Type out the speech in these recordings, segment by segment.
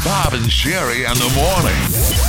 Bob and Sherry in the morning.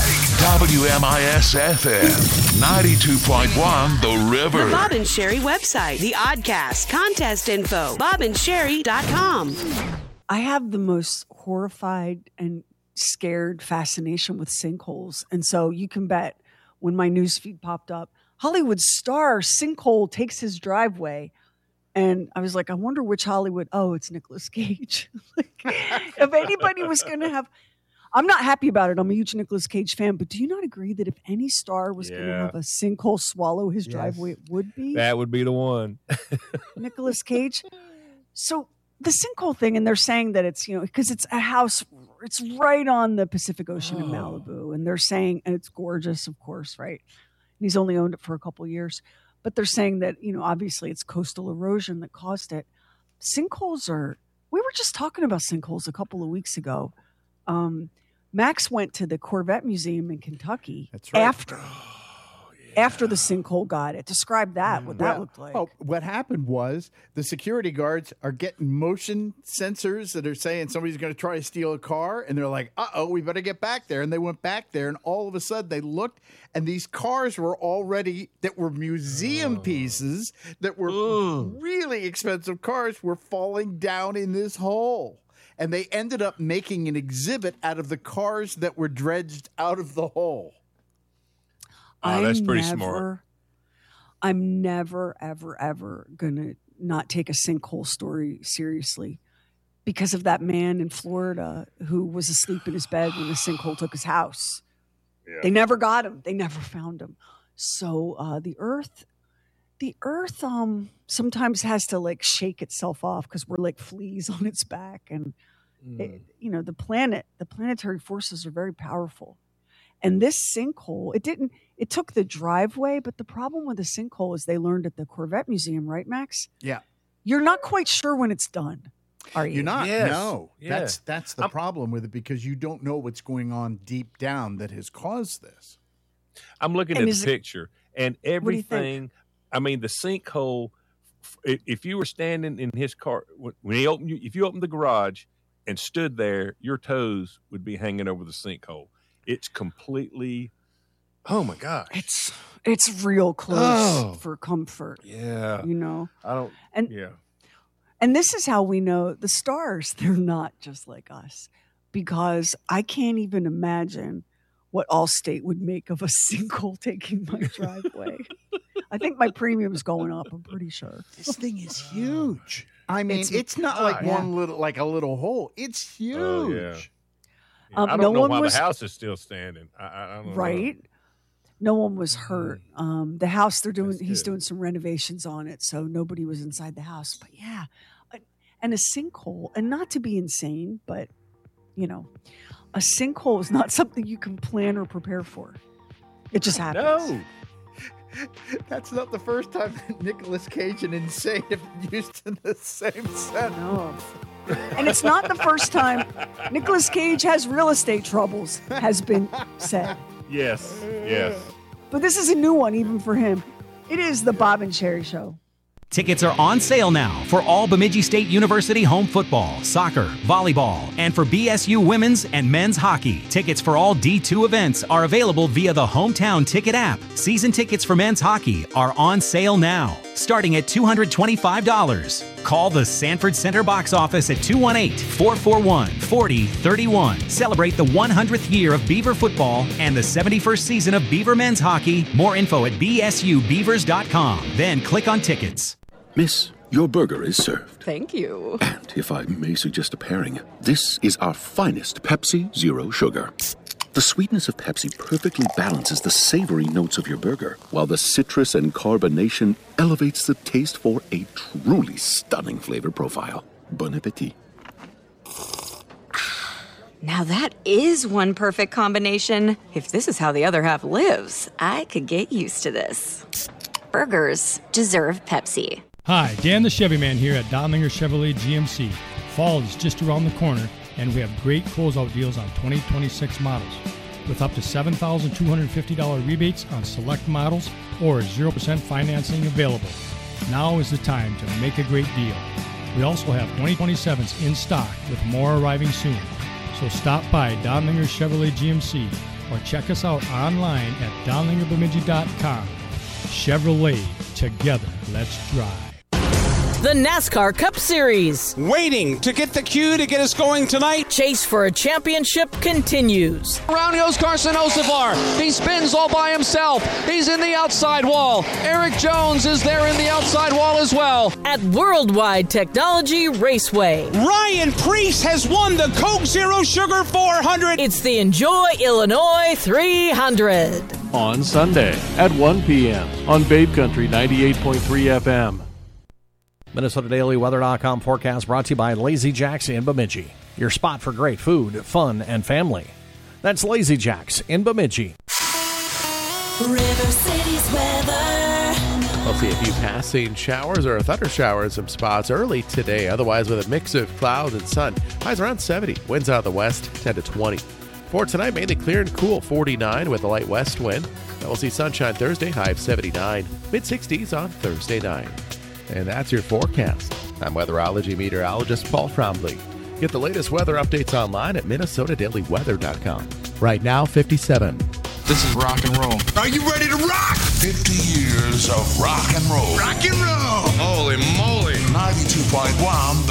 WMIS-FM, 92.1 The River. The Bob and Sherry website, the Oddcast, contest info, bobandsherry.com. I have the most horrified and scared fascination with sinkholes. And so you can bet when my newsfeed popped up, Hollywood star sinkhole takes his driveway. And I was like, I wonder which Hollywood. Oh, it's Nicolas Cage. If anybody was going to have, I'm not happy about it. I'm a huge Nicolas Cage fan. But do you not agree that if any star was going to have a sinkhole swallow his driveway, it would be? That would be the one. Nicolas Cage. So the sinkhole thing, and they're saying that it's, because it's a house, it's right on the Pacific Ocean in Malibu. And they're saying, and it's gorgeous, of course, right? And he's only owned it for a couple of years. But they're saying that, obviously it's coastal erosion that caused it. Sinkholes we were just talking about sinkholes a couple of weeks ago. Max went to the Corvette Museum in Kentucky. That's right. After the sinkhole got it. Describe that, what that looked like. Oh, what happened was the security guards are getting motion sensors that are saying somebody's going to try to steal a car. And they're like, we better get back there. And they went back there. And all of a sudden they looked and these cars were that were museum pieces that were really expensive cars were falling down in this hole. And they ended up making an exhibit out of the cars that were dredged out of the hole. Oh, that's pretty smart. I'm never, ever, ever going to not take a sinkhole story seriously because of that man in Florida who was asleep in his bed when the sinkhole took his house. Yeah. They never got him. They never found him. So the earth sometimes has to shake itself off because we're like fleas on its back. And, the planetary forces are very powerful. And this sinkhole, it took the driveway, but the problem with the sinkhole is they learned at the Corvette Museum, right, Max? Yeah. You're not quite sure when it's done, are you? You're not? Yes. No. Yeah. That's the problem with it because you don't know what's going on deep down that has caused this. I'm looking at the picture and everything. I mean, the sinkhole, if you were standing in his car, if you opened the garage and stood there, your toes would be hanging over the sinkhole. It's completely, oh my gosh. It's real close for comfort. Yeah. And this is how we know the stars, they're not just like us, because I can't even imagine what Allstate would make of a sinkhole taking my driveway. I think my premium's going up, I'm pretty sure. This thing is huge. I mean, it's not like a little hole. It's huge. Oh, yeah. I don't know why the house is still standing. I don't know. Right? No one was hurt. The house he's doing some renovations on it, so nobody was inside the house. But yeah, and a sinkhole, and not to be insane, but a sinkhole is not something you can plan or prepare for. It just happens. No. That's not the first time Nicolas Cage and insane have been used in the same sentence. No. And it's not the first time Nicolas Cage has real estate troubles, has been said. Yes. But this is a new one, even for him. It is the Bob and Sherry Show. Tickets are on sale now for all Bemidji State University home football, soccer, volleyball, and for BSU women's and men's hockey. Tickets for all D2 events are available via the Hometown Ticket app. Season tickets for men's hockey are on sale now, starting at $225. Call the Sanford Center box office at 218-441-4031. Celebrate the 100th year of Beaver football and the 71st season of Beaver men's hockey. More info at bsubeavers.com. Then click on tickets. Miss, your burger is served. Thank you. And if I may suggest a pairing, this is our finest Pepsi Zero Sugar. The sweetness of Pepsi perfectly balances the savory notes of your burger, while the citrus and carbonation elevates the taste for a truly stunning flavor profile. Bon appetit. Now that is one perfect combination. If this is how the other half lives, I could get used to this. Burgers deserve Pepsi. Hi, Dan the Chevy Man here at Donlinger Chevrolet GMC. Fall is just around the corner, and we have great closeout deals on 2026 models with up to $7,250 rebates on select models or 0% financing available. Now is the time to make a great deal. We also have 2027s in stock with more arriving soon. So stop by Donlinger Chevrolet GMC or check us out online at donlingerbemidji.com. Chevrolet, together, let's drive. The NASCAR Cup Series. Waiting to get the cue to get us going tonight. Chase for a championship continues. Around goes Carson Hocevar. He spins all by himself. He's in the outside wall. Eric Jones is there in the outside wall as well. At Worldwide Technology Raceway. Ryan Preece has won the Coke Zero Sugar 400. It's the Enjoy Illinois 300. On Sunday at 1 p.m. on Babe Country 98.3 FM. MinnesotaDailyWeather.com forecast brought to you by Lazy Jacks in Bemidji. Your spot for great food, fun, and family. That's Lazy Jacks in Bemidji. River City's weather. We'll see a few passing showers or a thunder shower in some spots early today. Otherwise, with a mix of clouds and sun. Highs around 70. Winds out of the west, 10 to 20. For tonight, mainly clear and cool, 49 with a light west wind. Then we'll see sunshine Thursday, high of 79. Mid-60s on Thursday night. And that's your forecast. I'm weatherology meteorologist Paul Frombley. Get the latest weather updates online at MinnesotaDailyWeather.com. Right now, 57. This is rock and roll. Are you ready to rock? 50 years of rock and roll. Rock and roll. Holy moly. 92.1